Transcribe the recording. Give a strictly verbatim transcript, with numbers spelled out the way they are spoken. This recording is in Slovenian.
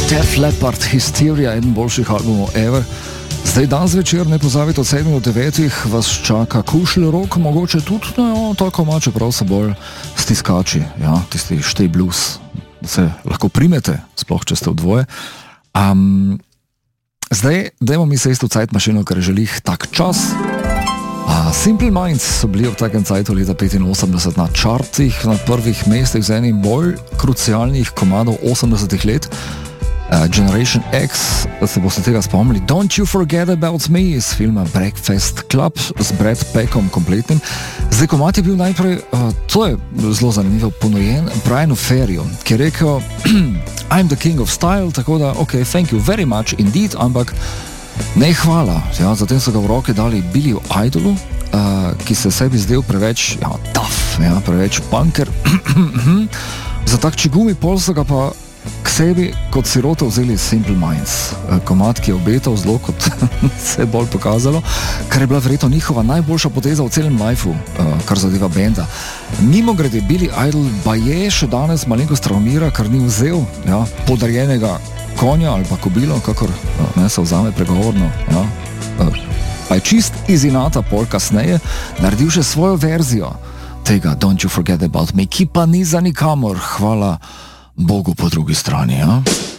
Def Leppard, Hysteria, eden boljših albumov ever. Zdaj dan zvečer, ne pozabite, od sedmih do devetih vas čaka kušelj rok, mogoče tudi, no, tako ima, čeprav so bolj stiskači, ja, tisti štej blues, se lahko primete, sploh če ste v dvoje. Um, zdaj, dajmo mi se isto v cajtmašino, ker želih tak čas. Uh, Simple Minds so bili v takem cajtu leta petinosemdeset na čartih, na prvih mestih z enim bolj krucialnih komadov osemdesetih let. Uh, Generation X, se boste tega spomnili, Don't You Forget About Me iz filma Breakfast Club z Brad Packom kompletnim. Zdaj, komad je bil najprej, uh, to je zelo zanimivo, ponujen Brianu Ferryju, ki je rekel I'm the king of style, tako da, ok, thank you very much indeed, ampak ne hvala. Ja, zatem so ga v roke dali Billy Idolu, uh, ki se sebi zdel preveč, ja, tough, ja, preveč punker. Za tak čigumi pol so ga pa k sebi kot siroto vzeli Simple Minds, komad, ki je obetal zelo, kot se je bolj pokazalo, kar je bila verjetno njihova najboljša poteza v celem lifeu, kar zadeva benda. Mimo grede, Billy Idol pa je še danes malenkost traumira, ker ni vzel, ja, podarjenega konja ali pa kobilo, kakor ne se vzame pregovorno, ja. Pa je čist iz inata pol kasneje naredil še svojo verzijo tega Don't You Forget About Me, ki pa ni za nikamor, hvala Bogu po drugi strani, ja.